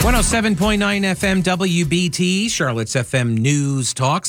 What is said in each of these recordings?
107.9 FM WBT, Charlotte's FM News Talk,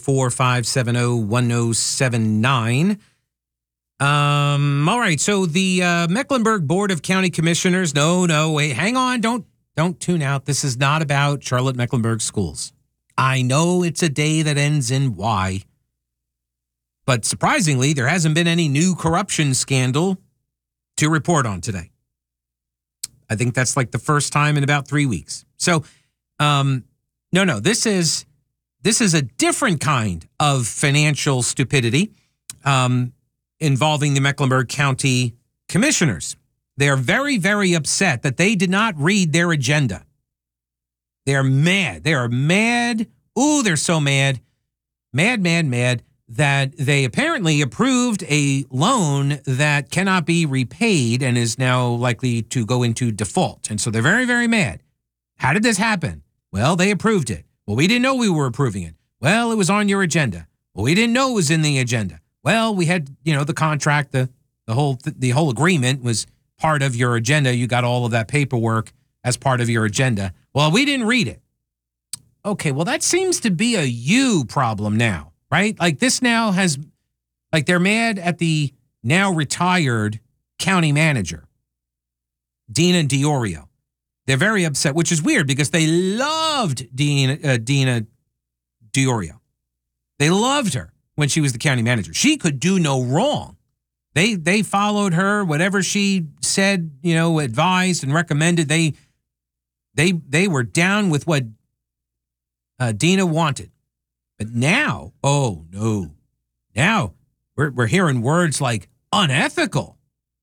704-570-1079. All right, so the Mecklenburg Board of County Commissioners, wait, hang on, don't tune out. This is not about Charlotte-Mecklenburg schools. I know it's a day that ends in Y, but surprisingly, there hasn't been any new corruption scandal to report on today. I think that's like the first time in about 3 weeks. So, no, this is a different kind of financial stupidity involving the Mecklenburg County Commissioners. They are very, very upset that they did not read their agenda. They are mad. They are mad. Ooh, they're so mad. Mad that they apparently approved a loan that cannot be repaid and is now likely to go into default. And so they're very, very mad. How did this happen? Well, they approved it. Well, we didn't know we were approving it. Well, it was on your agenda. Well, we didn't know it was in the agenda. Well, we had, the contract, the whole agreement was part of your agenda. You got all of that paperwork as part of your agenda. Well, we didn't read it. Okay, well, that seems to be a you problem now. Right? Like this now has, like they're mad at the now retired county manager, Dina Diorio. They're very upset, which is weird because they loved Dina Diorio. They loved her when she was the county manager. She could do no wrong. They followed her, whatever she said, advised and recommended. They were down with what Dina wanted. But now, oh no, now we're hearing words like unethical.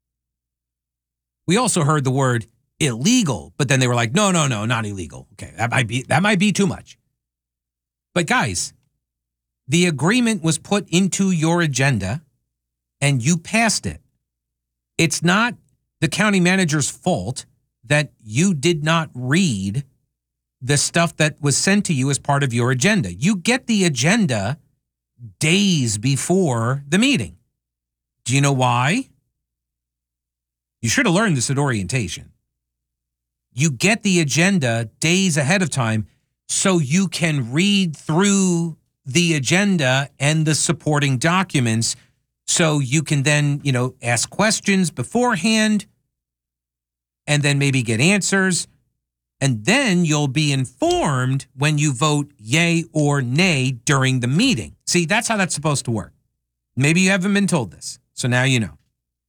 We also heard the word illegal, but then they were like, no, not illegal. Okay, that might be too much. But guys, the agreement was put into your agenda and you passed it. It's not the county manager's fault that you did not read the stuff that was sent to you as part of your agenda. You get the agenda days before the meeting. Do you know why? You should have learned this at orientation. You get the agenda days ahead of time so you can read through the agenda and the supporting documents so you can then, ask questions beforehand and then maybe get answers. And then you'll be informed when you vote yay or nay during the meeting. See, that's how that's supposed to work. Maybe you haven't been told this, so now you know.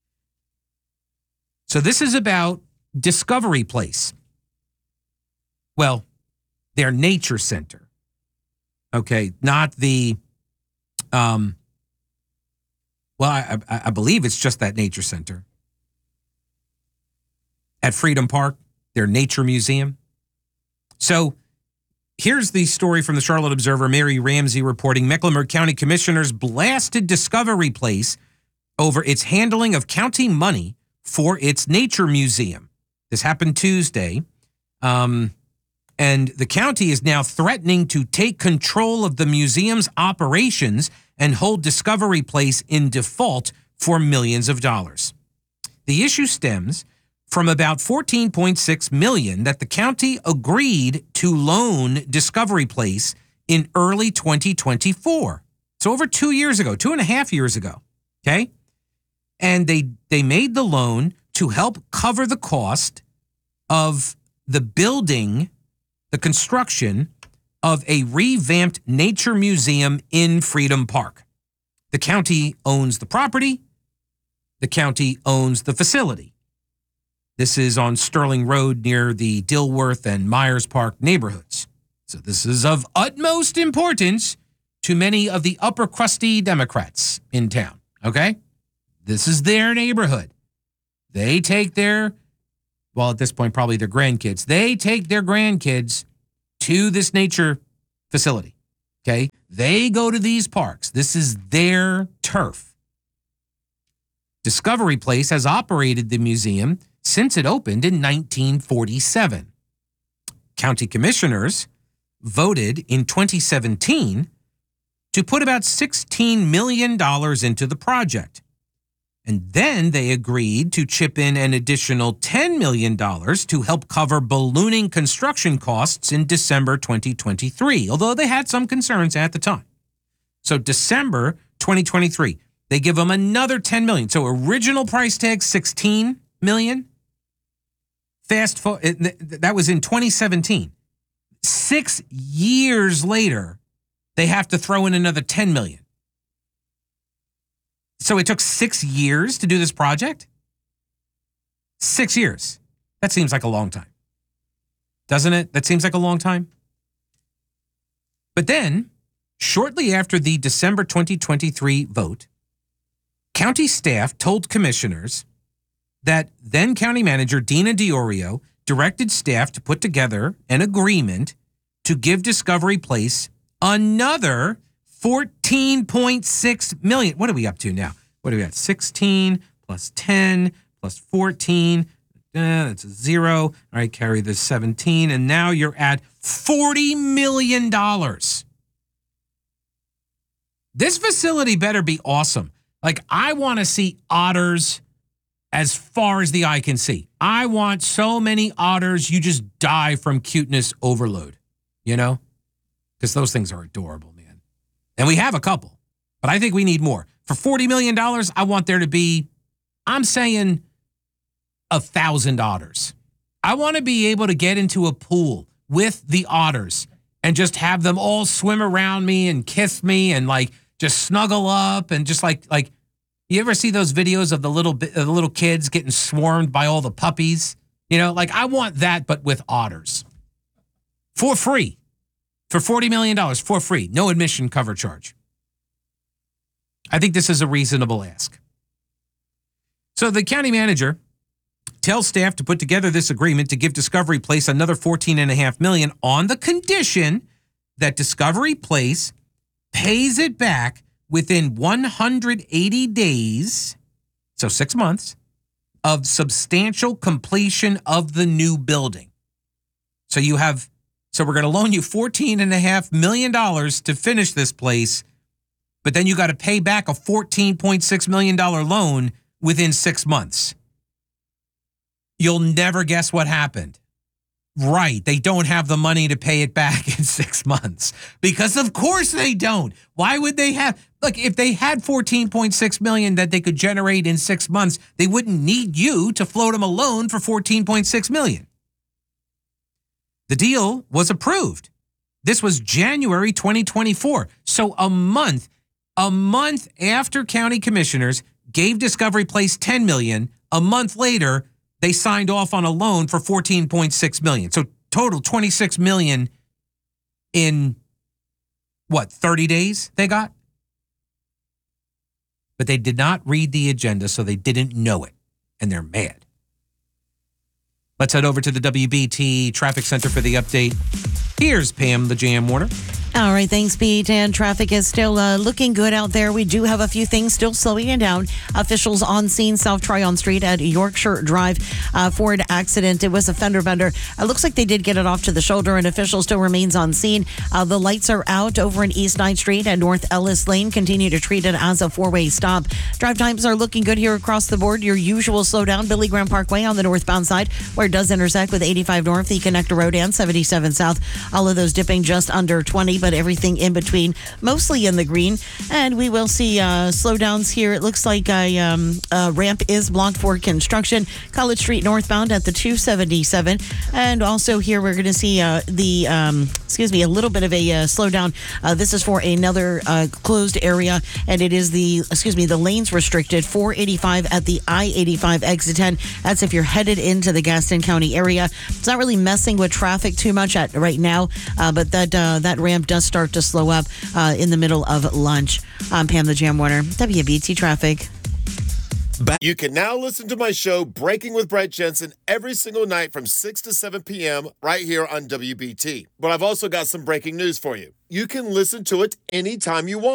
So this is about Discovery Place. Well, their nature center. Okay, not the, I believe it's just that nature center. At Freedom Park, their nature museum. So here's the story from the Charlotte Observer. Mary Ramsey reporting Mecklenburg County Commissioners blasted Discovery Place over its handling of county money for its nature museum. This happened Tuesday. And the county is now threatening to take control of the museum's operations and hold Discovery Place in default for millions of dollars. The issue stems from about $14.6 million that the county agreed to loan Discovery Place in early 2024. So over 2 years ago, 2.5 years ago, okay? And they made the loan to help cover the cost of the building, the construction of a revamped nature museum in Freedom Park. The county owns the property. The county owns the facility. This is on Sterling Road near the Dilworth and Myers Park neighborhoods. So this is of utmost importance to many of the upper crusty Democrats in town, okay? This is their neighborhood. They take their, well, at this point, probably their grandkids. They take their grandkids to this nature facility, okay? They go to these parks. This is their turf. Discovery Place has operated the museum since it opened in 1947. County commissioners voted in 2017 to put about $16 million into the project. And then they agreed to chip in an additional $10 million to help cover ballooning construction costs in December 2023, although they had some concerns at the time. So December 2023, they give them another $10 million. So original price tag, $16 million. Fast forward, that was in 2017. 6 years later, they have to throw in another $10 million. So it took 6 years to do this project? 6 years. That seems like a long time. Doesn't it? That seems like a long time. But then, shortly after the December 2023 vote, county staff told commissioners that then county manager Dina Diorio directed staff to put together an agreement to give Discovery Place another $14.6 million. What are we up to now? What are we at? 16 plus 10 plus 14. That's a 0. All right, carry this 17. And now you're at $40 million. This facility better be awesome. Like, I want to see otters as far as the eye can see. I want so many otters, you just die from cuteness overload, you know? Because those things are adorable, man. And we have a couple, but I think we need more. For $40 million, I want there to be, I'm saying, 1,000 otters. I want to be able to get into a pool with the otters and just have them all swim around me and kiss me and like just snuggle up and just like you ever see those videos of the little kids getting swarmed by all the puppies? You know, like I want that, but with otters. For free. For $40 million, for free. No admission cover charge. I think this is a reasonable ask. So the county manager tells staff to put together this agreement to give Discovery Place another $14.5 million on the condition that Discovery Place pays it back within 180 days, so 6 months, of substantial completion of the new building. So we're going to loan you $14.5 million to finish this place, but then you got to pay back a $14.6 million loan within 6 months. You'll never guess what happened. Right, they don't have the money to pay it back in 6 months. Because of course they don't. Why would they have? Look, if they had $14.6 million that they could generate in 6 months, they wouldn't need you to float them a loan for $14.6 million. The deal was approved. This was January 2024. So a month after county commissioners gave Discovery Place $10 million, a month later, they signed off on a loan for $14.6 million. So total $26 million in, 30 days they got? But they did not read the agenda, so they didn't know it. And they're mad. Let's head over to the WBT Traffic Center for the update. Here's Pam the Jam Warner. All right, thanks, Pete. And traffic is still looking good out there. We do have a few things still slowing it down. Officials on scene, South Tryon Street at Yorkshire Drive. Ford accident. It was a fender bender. It looks like they did get it off to the shoulder, and official still remains on scene. The lights are out over in East 9th Street and North Ellis Lane. Continue to treat it as a four-way stop. Drive times are looking good here across the board. Your usual slowdown, Billy Graham Parkway on the northbound side, where it does intersect with 85 North, the Connector Road, and 77 South. All of those dipping just under 20, but everything in between, mostly in the green. And we will see slowdowns here. It looks like a ramp is blocked for construction. College Street northbound at the 277. And also here we're going to see a little bit of a slowdown. This is for another closed area, and it is the lanes restricted 485 at the I-85 exit 10. That's if you're headed into the Gaston County area. It's not really messing with traffic too much right now, but that ramp does start to slow up in the middle of lunch. I'm Pam the Jam Warner, WBT Traffic. You can now listen to my show, Breaking with Brett Jensen, every single night from 6 to 7 p.m. right here on WBT. But I've also got some breaking news for you. You can listen to it anytime you want.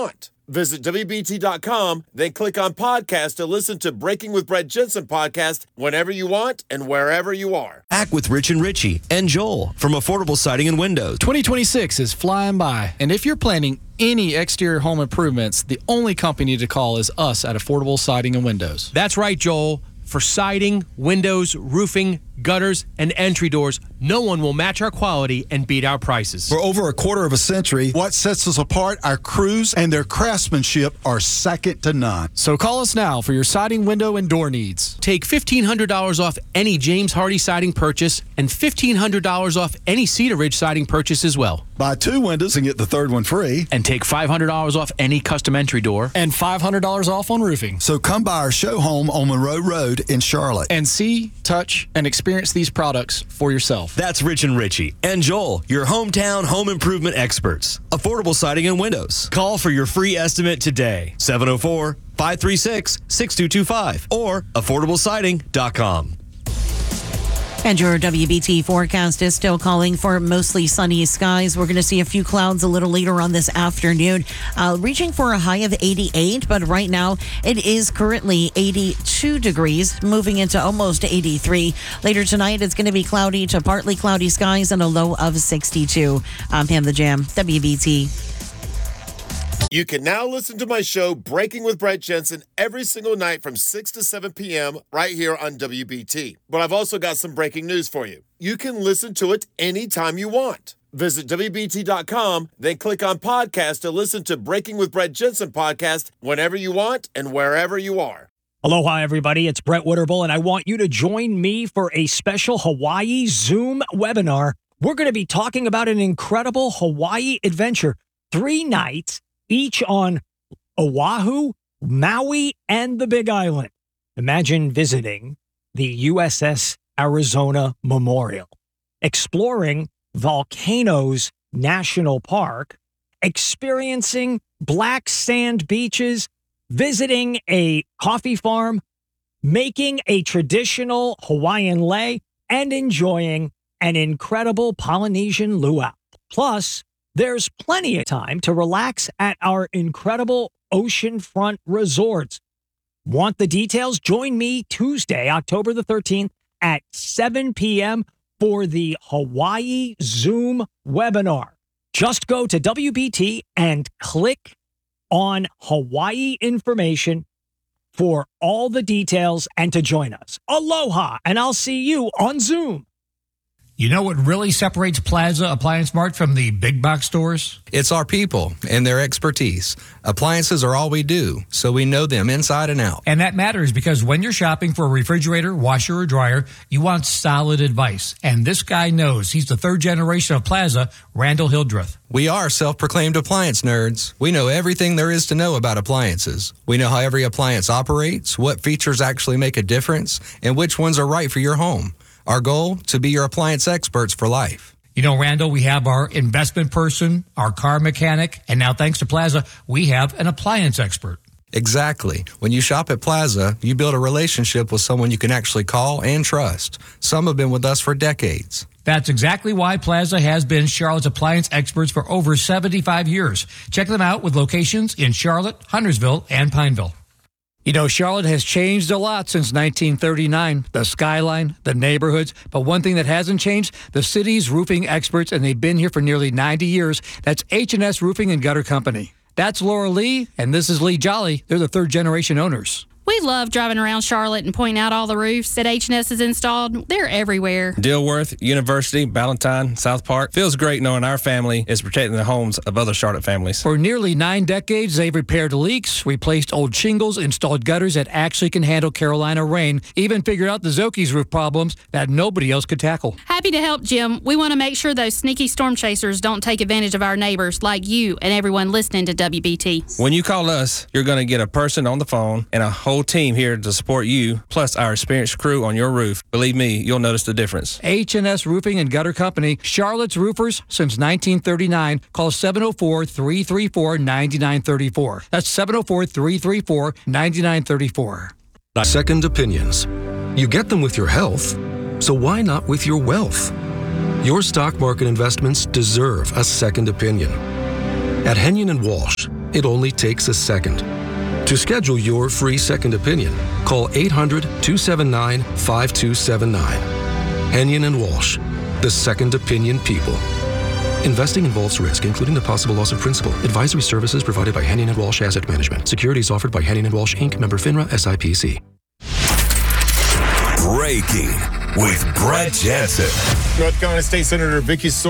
Visit WBT.com, then click on podcast to listen to Breaking with Brett Jensen podcast whenever you want and wherever you are. Act with Rich and Richie and Joel from Affordable Siding and Windows. 2026 is flying by, and if you're planning any exterior home improvements, the only company to call is us at Affordable Siding and Windows. That's right, Joel. For siding, windows, roofing, gutters, and entry doors, no one will match our quality and beat our prices. For over a quarter of a century, what sets us apart, our crews and their craftsmanship are second to none. So call us now for your siding, window, and door needs. Take $1,500 off any James Hardy siding purchase and $1,500 off any Cedar Ridge siding purchase as well. Buy 2 windows and get the third one free. And take $500 off any custom entry door. And $500 off on roofing. So come by our show home on Monroe Road in Charlotte. And see, touch, and experience these products for yourself. That's Rich and Richie and Joel, your hometown home improvement experts. Affordable Siding and Windows. Call for your free estimate today. 704-536-6225 or affordablesiding.com. And your WBT forecast is still calling for mostly sunny skies. We're going to see a few clouds a little later on this afternoon, reaching for a high of 88. But right now, it is currently 82 degrees, moving into almost 83. Later tonight, it's going to be cloudy to partly cloudy skies and a low of 62. I'm Pam the Jam, WBT. You can now listen to my show, Breaking with Brett Jensen, every single night from 6 to 7 p.m. right here on WBT. But I've also got some breaking news for you. You can listen to it anytime you want. Visit WBT.com, then click on podcast to listen to Breaking with Brett Jensen podcast whenever you want and wherever you are. Aloha, everybody. It's Brett Witterbull, and I want you to join me for a special Hawaii Zoom webinar. We're going to be talking about an incredible Hawaii adventure, 3 nights, each on Oahu, Maui, and the Big Island. Imagine visiting the USS Arizona Memorial, exploring Volcanoes National Park, experiencing black sand beaches, visiting a coffee farm, making a traditional Hawaiian lei, and enjoying an incredible Polynesian luau. Plus, there's plenty of time to relax at our incredible oceanfront resorts. Want the details? Join me Tuesday, October the 13th at 7 p.m. for the Hawaii Zoom webinar. Just go to WBT and click on Hawaii information for all the details and to join us. Aloha, and I'll see you on Zoom. You know what really separates Plaza Appliance Mart from the big box stores? It's our people and their expertise. Appliances are all we do, so we know them inside and out. And that matters because when you're shopping for a refrigerator, washer, or dryer, you want solid advice. And this guy knows. He's the 3rd generation of Plaza, Randall Hildreth. We are self-proclaimed appliance nerds. We know everything there is to know about appliances. We know how every appliance operates, what features actually make a difference, and which ones are right for your home. Our goal, to be your appliance experts for life. You know, Randall, we have our investment person, our car mechanic, and now thanks to Plaza, we have an appliance expert. Exactly. When you shop at Plaza, you build a relationship with someone you can actually call and trust. Some have been with us for decades. That's exactly why Plaza has been Charlotte's appliance experts for over 75 years. Check them out with locations in Charlotte, Huntersville, and Pineville. You know, Charlotte has changed a lot since 1939, the skyline, the neighborhoods. But one thing that hasn't changed, the city's roofing experts, and they've been here for nearly 90 years. That's H&S Roofing and Gutter Company. That's Laura Lee, and this is Lee Jolly. They're the 3rd generation owners. We love driving around Charlotte and pointing out all the roofs that H&S has installed. They're everywhere. Dilworth, University, Ballantyne, South Park. Feels great knowing our family is protecting the homes of other Charlotte families. For nearly 9 decades, they've repaired leaks, replaced old shingles, installed gutters that actually can handle Carolina rain, even figured out the Zoki's roof problems that nobody else could tackle. Happy to help, Jim. We want to make sure those sneaky storm chasers don't take advantage of our neighbors like you and everyone listening to WBT. When you call us, you're going to get a person on the phone and a whole team here to support you, plus our experienced crew on your roof. Believe me, you'll notice the difference. H&S Roofing and Gutter Company, Charlotte's roofers since 1939. Call 704-334-9934. That's 704-334-9934. Second opinions. You get them with your health, so why not with your wealth? Your stock market investments deserve a second opinion. At Henyon & Walsh, It only takes a second. To schedule your free second opinion, call 800-279-5279. Hennion and Walsh, the second opinion people. Investing involves risk, including the possible loss of principal. Advisory services provided by Hennion and Walsh Asset Management. Securities offered by Hennion and Walsh, Inc., member FINRA, SIPC. Breaking with Brett Jensen. North Carolina State Senator Vicky